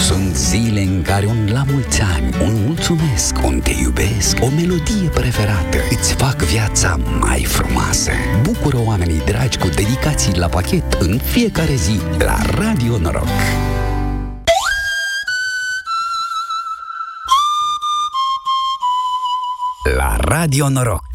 Sunt zile în care un la mulți ani, un mulțumesc, un te iubesc, o melodie preferată îți fac viața mai frumoasă. Bucură oamenii dragi cu dedicații la pachet în fiecare zi la Radio Noroc. La Radio Noroc.